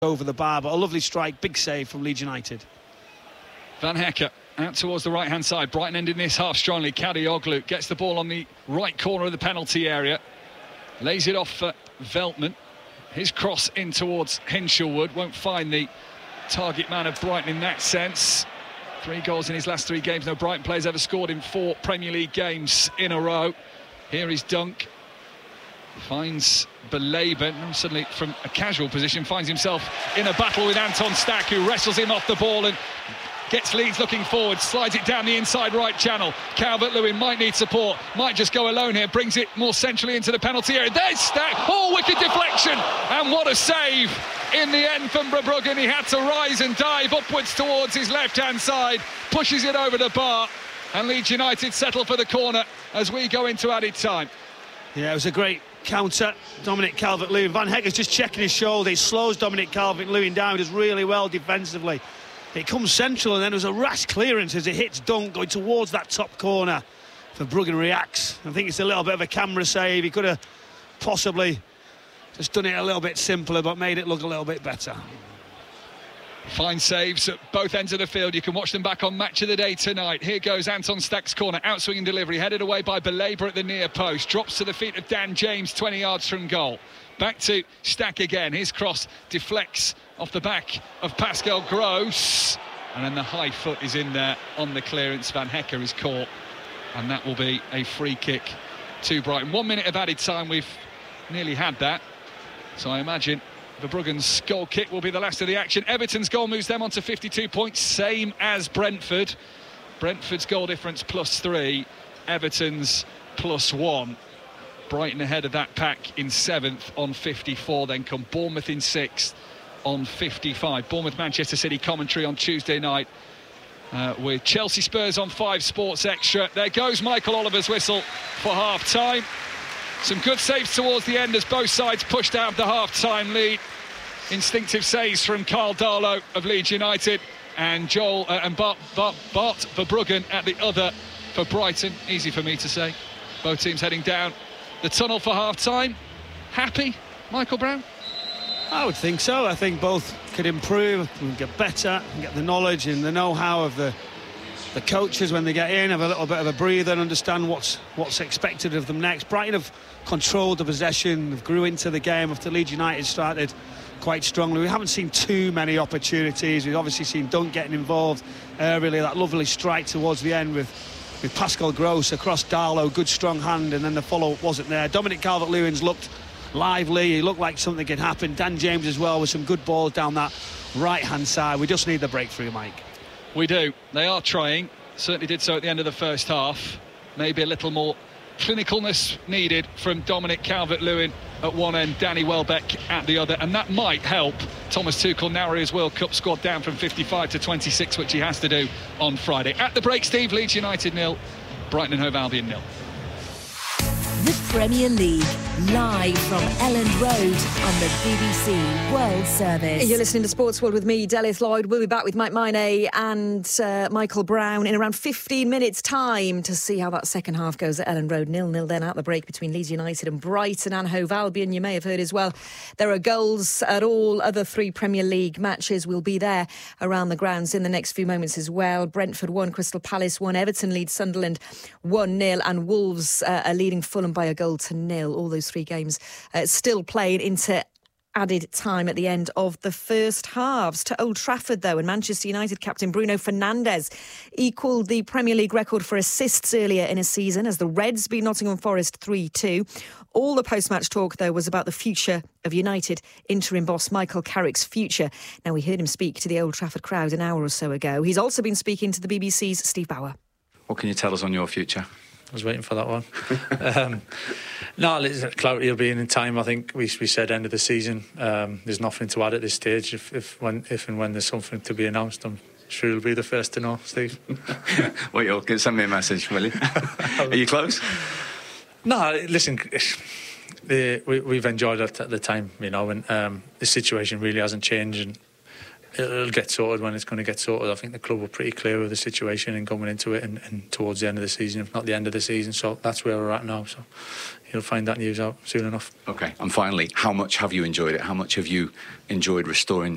over the bar, but a lovely strike, big save from Leeds United. Van Hecker out towards the right-hand side. Brighton ending this half strongly. Kadioglu gets the ball on the right corner of the penalty area. Lays it off for Veltman. His cross in towards Hinshelwood. Won't find the target man of Brighton in that sense. 3 goals in his last 3 games. No Brighton players ever scored in 4 Premier League games in a row. Here is Dunk. Finds Belaban, and suddenly from a casual position finds himself in a battle with Anton Stack, who wrestles him off the ball and gets Leeds looking forward, slides it down the inside right channel. Calvert-Lewin might need support, might just go alone here, brings it more centrally into the penalty area. There's Stack, oh, wicked deflection, and what a save in the end from Verbruggen. He had to rise and dive upwards towards his left-hand side, pushes it over the bar, and Leeds United settle for the corner as we go into added time. Yeah, it was a great counter. Dominic Calvert-Lewin. Van Hecker's just checking his shoulder. He slows Dominic Calvert-Lewin down. He does really well defensively. It comes central, and then there's a rash clearance as it hits Dunk going towards that top corner. Verbruggen reacts. I think it's a little bit of a camera save. He could have possibly just done it a little bit simpler, but made it look a little bit better. Fine saves at both ends of the field. You can watch them back on Match of the Day tonight. Here goes Anton Stack's corner, outswinging delivery, headed away by Belaber at the near post, drops to the feet of Dan James 20 yards from goal. Back to Stack again. His cross deflects off the back of Pascal Gross, and then the high foot is in there on the clearance. Van Hecker is caught, and that will be a free kick to Brighton. 1 minute of added time. We've nearly had that, so I imagine Verbruggen's goal kick will be the last of the action. Everton's goal moves them on to 52 points, same as Brentford. Brentford's goal difference +3, Everton's +1. Brighton ahead of that pack in 7th on 54. Then come Bournemouth in 6th on 55. Bournemouth-Manchester City commentary on Tuesday night with Chelsea Spurs on 5 Sports Extra. There goes Michael Oliver's whistle for half-time. Some good saves towards the end as both sides pushed out the half-time lead. Instinctive saves from Carl Darlow of Leeds United and Bart Verbruggen at the other for Brighton. Easy for me to say. Both teams heading down the tunnel for half-time. Happy, Michael Brown? I would think so. I think both could improve and get better and get the knowledge and the know-how of the coaches when they get in, have a little bit of a breather and understand what's expected of them next. Brighton have controlled the possession, have grew into the game after Leeds United started quite strongly. We haven't seen too many opportunities. We've obviously seen Dunk getting involved early, that lovely strike towards the end with Pascal Gross across Darlow, good strong hand, and then the follow-up wasn't there. Dominic Calvert-Lewin's looked lively, he looked like something could happen. Dan James as well with some good balls down that right-hand side. We just need the breakthrough, Mike. We do. They are trying. Certainly did so at the end of the first half. Maybe a little more clinicalness needed from Dominic Calvert-Lewin at one end, Danny Welbeck at the other, and that might help Thomas Tuchel narrow his World Cup squad down from 55 to 26, which he has to do on Friday. At the break, Steve, Leeds United 0, Brighton and Hove Albion 0. The Premier League, live from Elland Road on the BBC World Service. You're listening to Sports World with me, Delith Lloyd. We'll be back with Mike Minay and Michael Brown in around 15 minutes' time to see how that second half goes at Elland Road. 0-0 then at the break between Leeds United and Brighton and Hove Albion. You may have heard as well, there are goals at all other 3 Premier League matches. We'll be there around the grounds in the next few moments as well. Brentford 1, Crystal Palace 1, Everton leads Sunderland 1-0, and Wolves are leading Fulham by a goal to 0. All those 3 games still playing into added time at the end of the first halves. To Old Trafford, though, and Manchester United captain Bruno Fernandes equalled the Premier League record for assists earlier in a season as the Reds beat Nottingham Forest 3-2. All the post-match talk, though, was about the future of United interim boss Michael Carrick's future. Now, we heard him speak to the Old Trafford crowd an hour or so ago. He's also been speaking to the BBC's Steve Bauer. What can you tell us on your future? I was waiting for that one. No, clarity will be in time. I think we said end of the season. There's nothing to add at this stage. If and when there's something to be announced, I'm sure you'll be the first to know, Steve. Well, you'll send me a message, will you? Are you close? No, listen, we've enjoyed it at the time, you know, and the situation really hasn't changed, and it'll get sorted when it's going to get sorted. I think the club were pretty clear with the situation and coming into it and towards the end of the season, if not the end of the season. So that's where we're at now. So you'll find that news out soon enough. OK, and finally, how much have you enjoyed it? How much have you enjoyed restoring